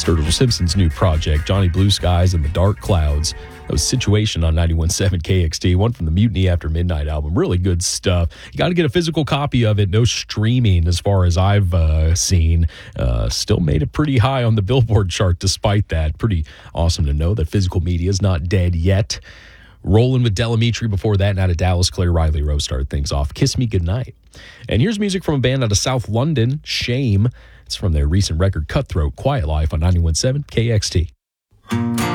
Sturgill Simpson's new project, Johnny Blue Skies and the Dark Clouds. That was Situation on 91.7 KXT, one from the Mutiny After Midnight album. Really good stuff. You got to get a physical copy of it. No streaming as far as I've seen. Still made it pretty high on the Billboard chart despite that. Pretty awesome to know that physical media is not dead yet. Rolling with Delamitri before that, and out of Dallas, Claire Riley Rose started things off. Kiss Me Goodnight. And here's music from a band out of South London, Shame. It's from their recent record, Cutthroat, Quiet Life on 91.7 KXT.